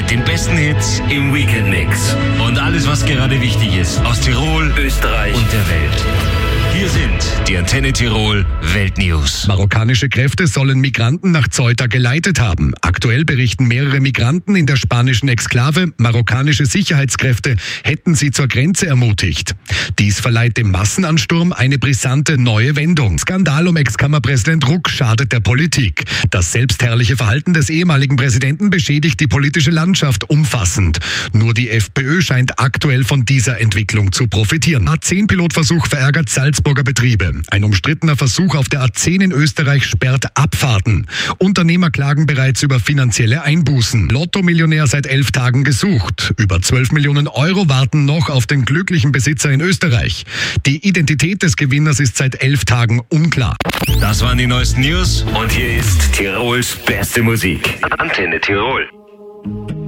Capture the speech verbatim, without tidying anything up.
mit den besten Hits im Weekend-Mix. Und alles, was gerade wichtig ist aus Tirol, Österreich und der Welt. Hier sind die Antenne Tirol Weltnews. Marokkanische Kräfte sollen Migranten nach Ceuta geleitet haben. Aktuell berichten mehrere Migranten in der spanischen Exklave, marokkanische Sicherheitskräfte hätten sie zur Grenze ermutigt. Dies verleiht dem Massenansturm eine brisante neue Wendung. Skandal um Ex-Kammerpräsident Ruck schadet der Politik. Das selbstherrliche Verhalten des ehemaligen Präsidenten beschädigt die politische Landschaft umfassend. Nur die FPÖ scheint aktuell von dieser Entwicklung zu profitieren. A zehn Pilotversuch verärgert Salzburger Betriebe. Ein umstrittener Versuch auf der A zehn in Österreich sperrt Abfahrten. Unternehmer klagen bereits über finanzielle Einbußen. Lotto-Millionär seit elf Tagen gesucht. Über zwölf Millionen Euro warten noch auf den glücklichen Besitzer in Österreich. Die Identität des Gewinners ist seit elf Tagen unklar. Das waren die neuesten News und hier ist Tirols beste Musik. Antenne Tirol.